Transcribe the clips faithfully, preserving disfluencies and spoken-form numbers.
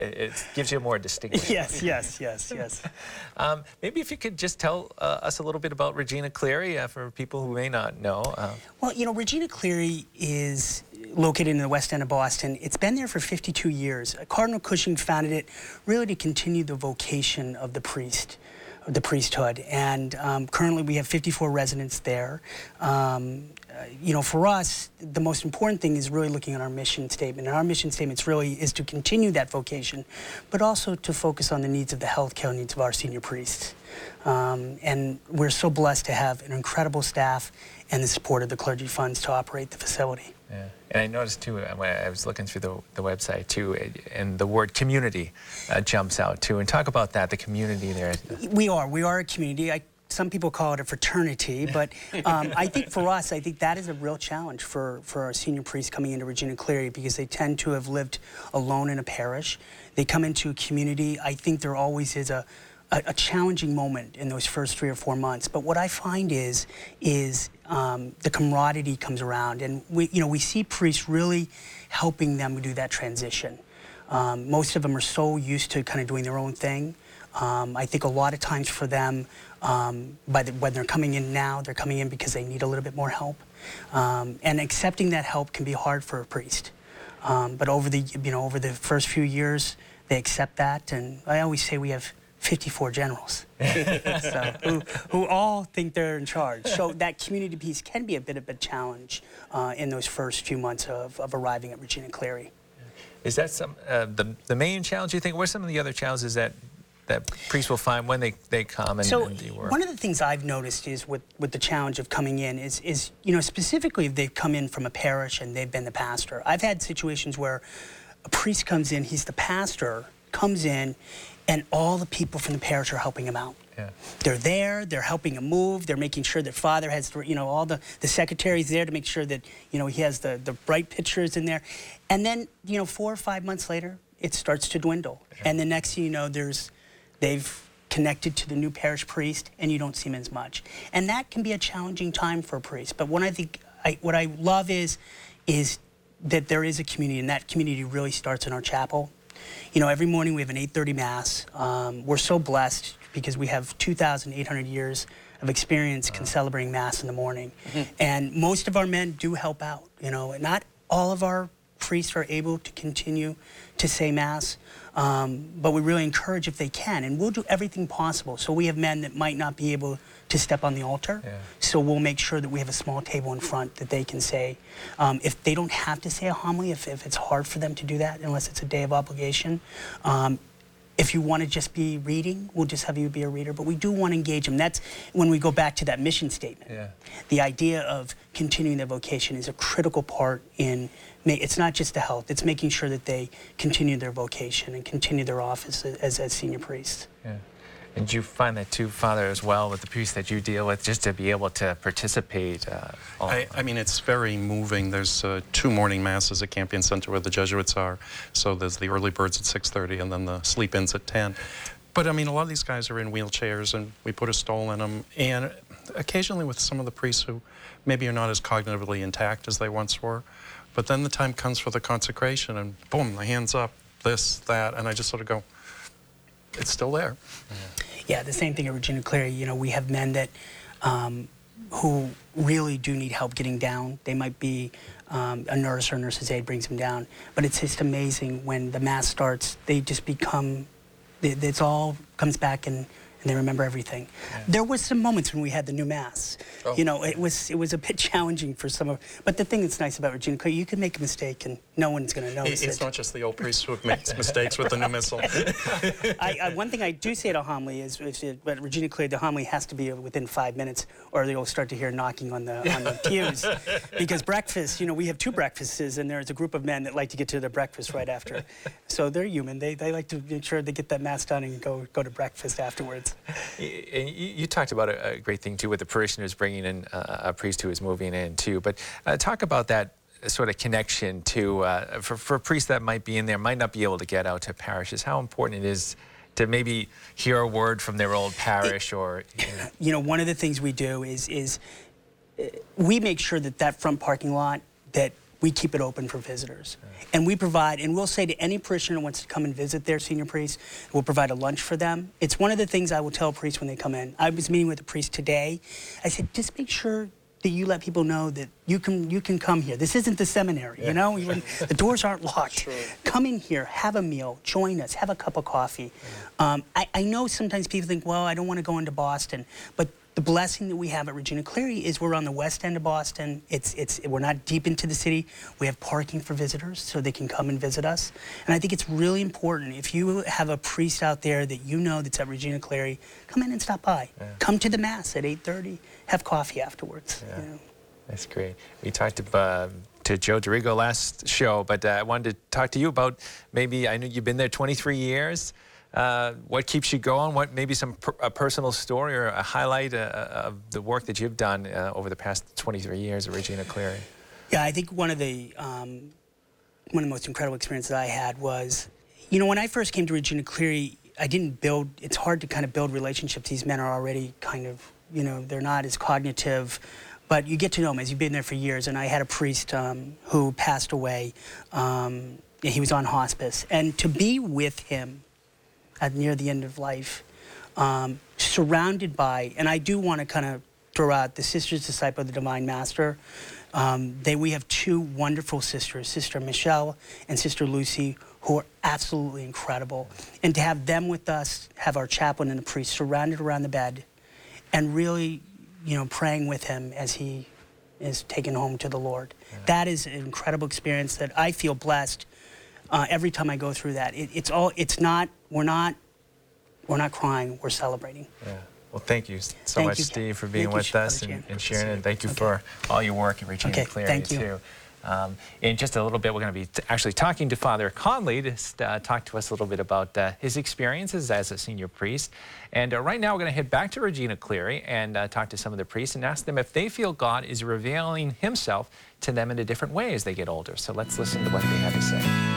It, it gives you a more distinct. Yes, yes, yes, yes. Um, maybe if you could just tell uh, us a little bit about Regina Cleary uh, for people who may not know. Uh, Well, you know, Regina Cleary is located in the West End of Boston. It's been there for fifty-two years. Cardinal Cushing founded it really to continue the vocation of the priest, of the priesthood. And um, currently we have fifty-four residents there. Um, uh, you know, for us, the most important thing is really looking at our mission statement. And our mission statement really is to continue that vocation, but also to focus on the needs of the healthcare needs of our senior priests. Um, and we're so blessed to have an incredible staff and the support of the clergy funds to operate the facility. Yeah. And I noticed too, when I was looking through the, the website too, and the word community uh, jumps out too. And talk about that, the community there. We are. We are a community. I, some people call it a fraternity, but um, I think for us, I think that is a real challenge for, for our senior priests coming into Regina Cleary, because they tend to have lived alone in a parish. They come into a community. I think there always is a A, a challenging moment in those first three or four months. But what I find is, is um, the camaraderie comes around, and we, you know, we see priests really helping them do that transition. Um, most of them are so used to kind of doing their own thing. Um, I think a lot of times for them, um, by the, when they're coming in now, they're coming in because they need a little bit more help. Um, and accepting that help can be hard for a priest. Um, but over the, you know, over the first few years, they accept that, and I always say we have fifty-four generals so, who, who all think they're in charge. So that community piece can be a bit of a challenge uh, in those first few months of, of arriving at Regina Cleary. Is that some uh, the, the main challenge, you think? What are some of the other challenges that, that priests will find when they, they come and, so and do work? One of the things I've noticed is with, with the challenge of coming in is, is, you know, specifically if they've come in from a parish and they've been the pastor. I've had situations where a priest comes in, he's the pastor, comes in, and all the people from the parish are helping him out. Yeah. They're there, they're helping him move, they're making sure that father has, you know, all the, the secretaries there to make sure that, you know, he has the, the bright pictures in there. And then, you know, four or five months later, it starts to dwindle. Yeah. And the next thing you know, there's, they've connected to the new parish priest, and you don't see him as much. And that can be a challenging time for a priest. But what I think, I, what I love is, is that there is a community, and that community really starts in our chapel. You know, every morning we have an eight thirty Mass. Um, we're so blessed because we have two thousand eight hundred years of experience wow. celebrating Mass in the morning. Mm-hmm. And most of our men do help out. You know, not all of our priests are able to continue to say Mass, um, but we really encourage if they can. And we'll do everything possible. So we have men that might not be able to step on the altar. Yeah. So we'll make sure that we have a small table in front that they can say. Um, if they don't have to say a homily, if, if it's hard for them to do that, unless it's a day of obligation, um, if you want to just be reading, we'll just have you be a reader. But we do want to engage them. That's when we go back to that mission statement. Yeah. The idea of continuing their vocation is a critical part in, it's not just the health, it's making sure that they continue their vocation and continue their office as, as senior priests. Yeah. And do you find that too, Father, as well, with the priests that you deal with, just to be able to participate? Uh, I, I mean, it's very moving. There's uh, two morning masses at Campion Center where the Jesuits are. So there's the early birds at six thirty and then the sleep-ins at ten. But, I mean, a lot of these guys are in wheelchairs, and we put a stole in them. And occasionally with some of the priests who maybe are not as cognitively intact as they once were. But then the time comes for the consecration, and boom, the hands up, this, that, and I just sort of go, it's still there. Yeah, the same thing at Regina Cleary. You know, we have men that um, who really do need help getting down. They might be um, a nurse or a nurse's aide brings them down, but it's just amazing when the Mass starts. They just become. It, it's all comes back and. And they remember everything. Yeah. There was some moments when we had the new Mass. Oh. You know, it was it was a bit challenging for some of. But the thing that's nice about Regina Cleary, you can make a mistake and no one's going to notice it. It's it. not just the old priest who makes mistakes with the new missal. I, I, one thing I do say at a homily is, if it, but Regina Cleary, the homily has to be within five minutes, or you'll start to hear knocking on the on the pews. Because breakfast, you know, we have two breakfasts, and there's a group of men that like to get to their breakfast right after. So they're human. They they like to make sure they get that Mass done and go go to breakfast afterwards. And you, you talked about a, a great thing too with the parishioners bringing in uh, a priest who is moving in too. But uh, talk about that sort of connection to uh, for for priests that might be in there, might not be able to get out to parishes. How important it is to maybe hear a word from their old parish, it, or you know. you know, one of the things we do is is uh, we make sure that that front parking lot, that we keep it open for visitors. And we provide, and we'll say to any parishioner who wants to come and visit their senior priest, we'll provide a lunch for them. It's one of the things I will tell priests when they come in. I was meeting with a priest today. I said, just make sure that you let people know that you can you can come here. This isn't the seminary, yeah. you know? Even, the doors aren't locked. True. Come in here, have a meal, join us, have a cup of coffee. Yeah. Um, I, I know sometimes people think, well, I don't want to go into Boston, but the blessing that we have at Regina Cleary is we're on the west end of Boston. It's, it's, we're not deep into the city. We have parking for visitors so they can come and visit us. And I think it's really important, if you have a priest out there that you know that's at Regina Cleary, come in and stop by. Yeah. Come to the Mass at eight thirty. Have coffee afterwards. Yeah. You know? That's great. We talked to, uh, to Joe Dorigo last show, but uh, I wanted to talk to you about maybe, I know you've been there twenty-three years. Uh, what keeps you going? What maybe some per, a personal story or a highlight uh, of the work that you've done uh, over the past twenty-three years at Regina Cleary? Yeah, I think one of the um, one of the most incredible experiences I had was, you know, when I first came to Regina Cleary, I didn't build. It's hard to kind of build relationships. These men are already kind of, you know, they're not as cognitive, but you get to know them as you've been there for years. And I had a priest um, who passed away. Um, he was on hospice, and to be with him at near the end of life, um, surrounded by, and I do want to kind of throw out the Sisters Disciple of the Divine Master. Um, they, we have two wonderful sisters, Sister Michelle and Sister Lucy, who are absolutely incredible. And to have them with us, have our chaplain and the priest surrounded around the bed, and really, you know, praying with him as he is taken home to the Lord. Yeah. That is an incredible experience that I feel blessed uh, every time I go through that. It, it's all, it's not, we're not, we're not crying, we're celebrating. Yeah. Well, thank you so thank much, you. Steve, for being thank with you, us and, and sharing, and thank you okay. for all your work at Regina okay, Cleary, thank you. too. Um, in just a little bit, we're going to be t actually talking to Father Conley to uh, talk to us a little bit about uh, his experiences as a senior priest. And uh, right now, we're going to head back to Regina Cleary and uh, talk to some of the priests and ask them if they feel God is revealing himself to them in a different way as they get older. So let's listen to what they had to say.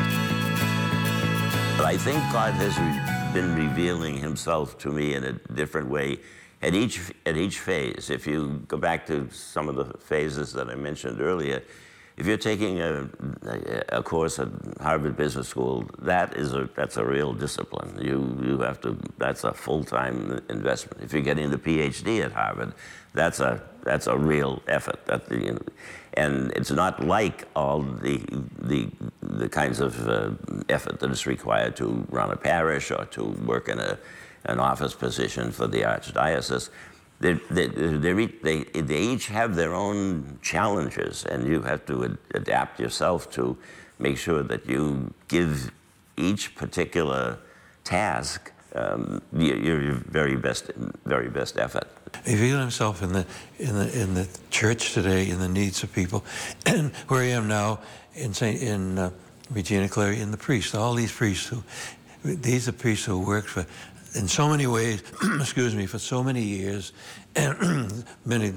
But I think God has re been revealing himself to me in a different way at each, at each phase. If you go back to some of the phases that I mentioned earlier, if you're taking a, a, a course at Harvard Business School, that is a, that's a real discipline. You, you have to, that's a full-time investment. If you're getting the PhD at Harvard, that's a, that's a real effort. That, you know, and it's not like all the, the, the kinds of uh, effort that is required to run a parish or to work in a, an office position for the archdiocese. They, they, they, they, they each have their own challenges, and you have to ad adapt yourself to make sure that you give each particular task um, your, your very best, very best effort. Reveal himself in the in the in the church today, in the needs of people, and where I am now in Saint in uh, Regina Cleary, in the priests, all these priests who, these are priests who worked for, in so many ways, excuse me, for so many years, and many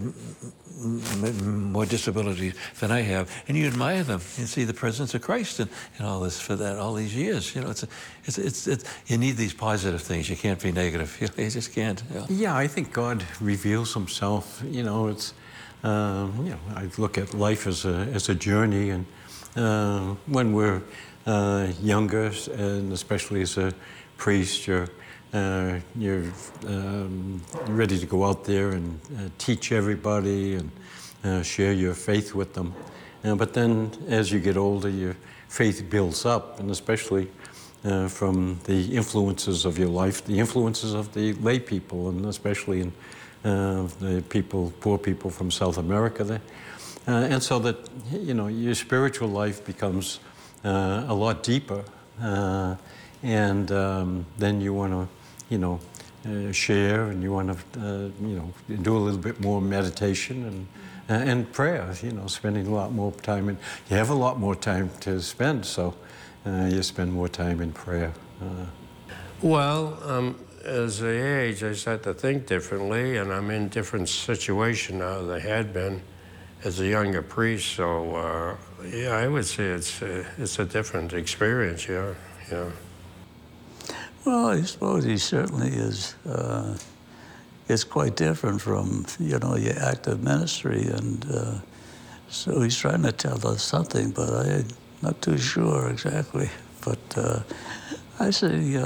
more disabilities than I have, and you admire them. You see the presence of Christ in, in all this for that all these years. You know, it's a, it's, it's it's you need these positive things. You can't be negative. You, you just can't. You know. Yeah, I think God reveals Himself. You know, it's um, you know, I look at life as a as a journey, and uh, when we're uh, younger, and especially as a priest, you're Uh, you're um, ready to go out there and uh, teach everybody and uh, share your faith with them. Uh, but then as you get older, your faith builds up, and especially uh, from the influences of your life, the influences of the lay people, and especially in uh, the people, poor people from South America there. Uh, and so that, you know, your spiritual life becomes uh, a lot deeper. Uh, and um, then you want to, you know, uh, share, and you want to, uh, you know, do a little bit more meditation and uh, and prayer. You know, spending a lot more time, and you have a lot more time to spend, so uh, you spend more time in prayer. Uh, well, um, as I age, I start to think differently, and I'm in different situation now than I had been as a younger priest. So, uh, yeah, I would say it's a, it's a different experience. Yeah, yeah. Well, I suppose he certainly is. Uh, it's quite different from, you know, your active ministry, and uh, So he's trying to tell us something, but I'm not too sure exactly. But uh, I say, uh,